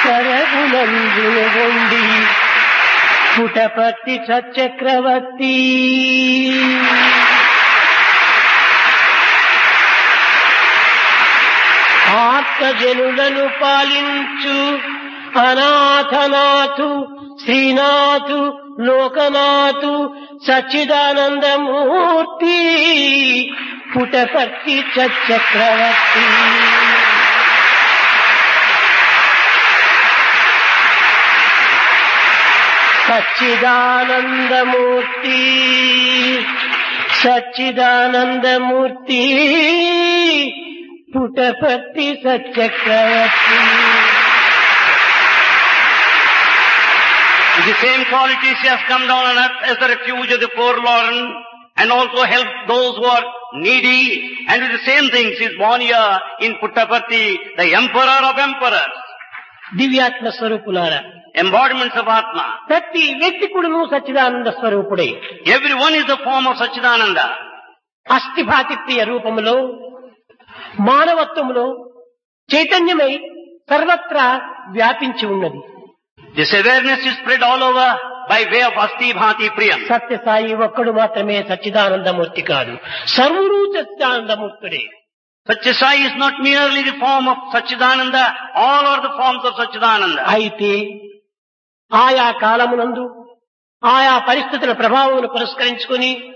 సరగునందును ఉండి పుటపర్తి సచక్రవర్తి ఆర్తజనులను పాలించు అనాథనాథు Srinath లోకనాథు Sachidananda Murthy Puttaparthi సచక్రవర్తి. Sachidananda Murthy Sachidananda Murthy Puttaparthi సచక్రవర్తి. With the same qualities he has come down on earth as the refuge of the forlorn and also help those who are needy, and with the same things he is born here in Puttaparthi, the emperor of emperors, దివ్యాత్మ స్వరూపులారా, embodiments of Atma. ప్రతి వ్యక్తి కూడాను సచ్చిదానంద స్వరూపుడే. Everyone is the form of Satchidananda. అస్థిభాతిప్రియ రూపములో మానవత్వములో చైతన్యమై సర్వత్రా వ్యాపించి ఉన్నది. This awareness is spread all over by way of Asti Bhati Priyam. Sathya Sai ఒక్కడు మాత్రమే సచ్చిదానందమూర్తి కాదు, సర్వుడు సచ్చిదానందమూర్తుడే. Satyasai is not merely the form of Satchidananda, all are the forms of Satchidananda. అయితే ఆయా కాలమునందు ఆయా పరిస్థితుల ప్రభావమును పురస్కరించుకొని